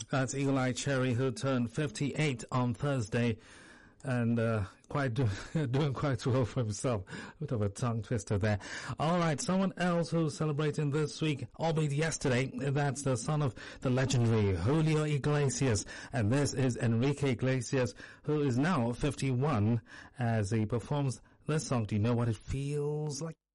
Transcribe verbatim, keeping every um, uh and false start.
That's Eagle-Eye Cherry, who turned fifty-eight on Thursday, and uh, quite do, doing quite well for himself. A bit of a tongue twister there. All right, someone else who's celebrating this week, albeit yesterday, that's the son of the legendary Julio Iglesias, and this is Enrique Iglesias, who is now fifty-one, as he performs this song. Do you know what it feels like?